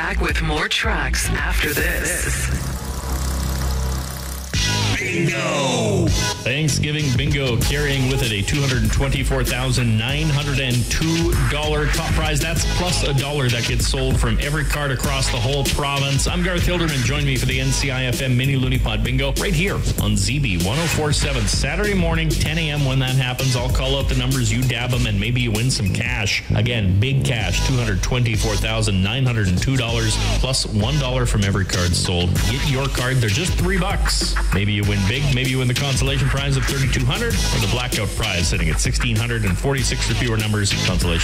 back with more tracks after this. Bingo! Thanksgiving Bingo carrying with it a $224,902 top prize. That's plus $1 that gets sold from every card across the whole province. I'm Garth Hilderman. Join me for the NCIFM Mini Looneypod Bingo right here on ZB 104.7 Saturday morning, 10 a.m. When that happens, I'll call out the numbers, you dab them, and maybe you win some cash. Again, big cash, $224,902 plus $1 from every card sold. Get your card. They're just $3. Maybe you win big. Maybe you win the consolation prize of $3,200 or the blackout prize sitting at $1,646 for fewer numbers. Consolation